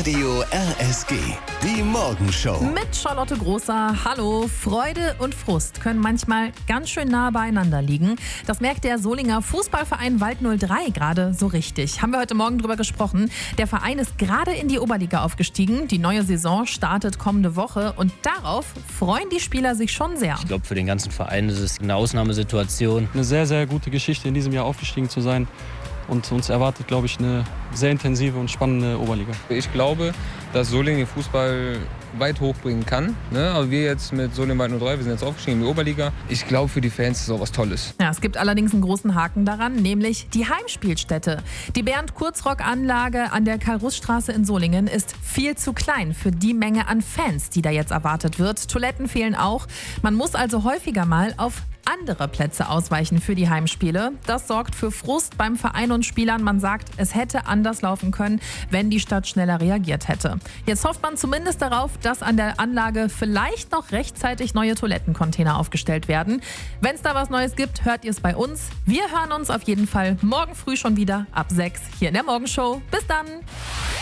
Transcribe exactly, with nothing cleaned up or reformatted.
Radio R S G, die Morgenshow. Mit Charlotte Großer. Hallo. Freude und Frust können manchmal ganz schön nah beieinander liegen. Das merkt der Solinger Fußballverein Wald null drei gerade so richtig. Haben wir heute Morgen drüber gesprochen. Der Verein ist gerade in die Oberliga aufgestiegen. Die neue Saison startet kommende Woche und darauf freuen die Spieler sich schon sehr. Ich glaube, für den ganzen Verein ist es eine Ausnahmesituation. Eine sehr, sehr gute Geschichte, in diesem Jahr aufgestiegen zu sein. Und uns erwartet, glaube ich, eine sehr intensive und spannende Oberliga. Ich glaube, dass Solingen den Fußball weit hochbringen kann. Ne? Aber wir jetzt mit Solingen Wald null drei, wir sind jetzt aufgestiegen in die Oberliga. Ich glaube, für die Fans ist es auch was Tolles. Ja, es gibt allerdings einen großen Haken daran, nämlich die Heimspielstätte. Die Bernd-Kurzrock-Anlage an der Karl-Russ-Straße in Solingen ist viel zu klein für die Menge an Fans, die da jetzt erwartet wird. Toiletten fehlen auch. Man muss also häufiger mal auf andere Plätze ausweichen für die Heimspiele. Das sorgt für Frust beim Verein und Spielern. Man sagt, es hätte anders laufen können, wenn die Stadt schneller reagiert hätte. Jetzt hofft man zumindest darauf, dass an der Anlage vielleicht noch rechtzeitig neue Toilettencontainer aufgestellt werden. Wenn es da was Neues gibt, hört ihr es bei uns. Wir hören uns auf jeden Fall morgen früh schon wieder ab sechs hier in der Morgenshow. Bis dann!